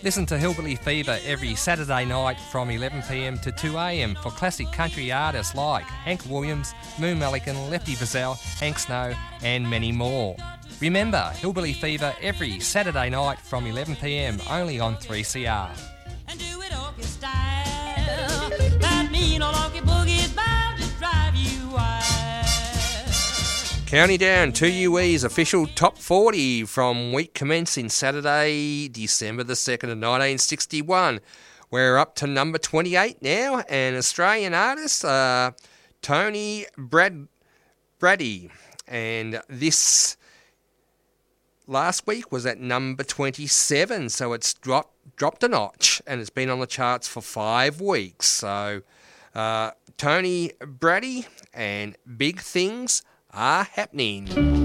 Listen to Hillbilly Fever every Saturday night from 11pm to 2am for classic country artists like Hank Williams, Moon Mulligan, Lefty Frizzell, Hank Snow and many more. Remember, Hillbilly Fever every Saturday night from 11pm only on 3CR. And do it off your style. That mean old honky boogie is bound to drive you wild. Counting down 2UE's official top 40 from week commencing Saturday, December the 2nd of 1961. We're up to number 28 now, and Australian artist Tony Brady. And this last week was at number 27, so it's dropped a notch, and it's been on the charts for 5 weeks. So Tony Brady and Big Things Are Happening.